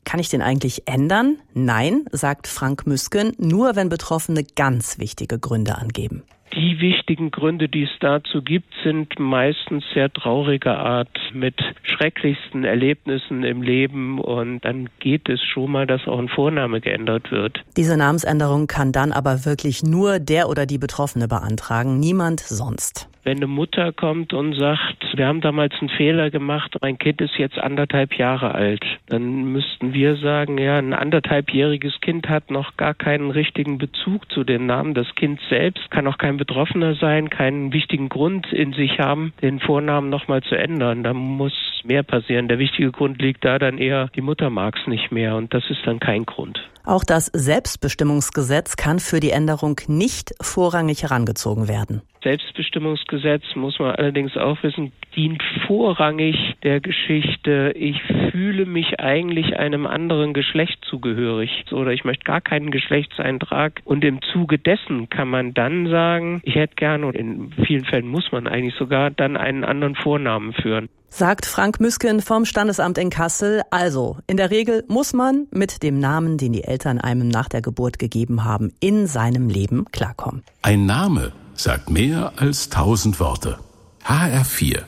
Kann ich den eigentlich ändern? Nein, sagt Frank Müsken, nur wenn Betroffene ganz wichtige Gründe angeben. Die wichtigen Gründe, die es dazu gibt, sind meistens sehr trauriger Art mit schrecklichsten Erlebnissen im Leben und dann geht es schon mal, dass auch ein Vorname geändert wird. Diese Namensänderung kann dann aber wirklich nur der oder die Betroffene beantragen, niemand sonst. Wenn eine Mutter kommt und sagt, wir haben damals einen Fehler gemacht, mein Kind ist jetzt 1,5 Jahre alt, dann müssten wir sagen, ja, ein 1,5-jähriges Kind hat noch gar keinen richtigen Bezug zu dem Namen. Das Kind selbst kann auch kein Betroffener sein, keinen wichtigen Grund in sich haben, den Vornamen nochmal zu ändern. Da muss mehr passieren. Der wichtige Grund liegt da dann eher, die Mutter mag es nicht mehr und das ist dann kein Grund. Auch das Selbstbestimmungsgesetz kann für die Änderung nicht vorrangig herangezogen werden. Selbstbestimmungsgesetz, muss man allerdings auch wissen, dient vorrangig der Geschichte, ich fühle mich eigentlich einem anderen Geschlecht zugehörig oder ich möchte gar keinen Geschlechtseintrag. Und im Zuge dessen kann man dann sagen, ich hätte gerne, und in vielen Fällen muss man eigentlich sogar dann einen anderen Vornamen führen. Sagt Frank Müsken vom Standesamt in Kassel. Also, in der Regel muss man mit dem Namen, den die Eltern einem nach der Geburt gegeben haben, in seinem Leben klarkommen. Ein Name sagt mehr als 1000 Worte. HR4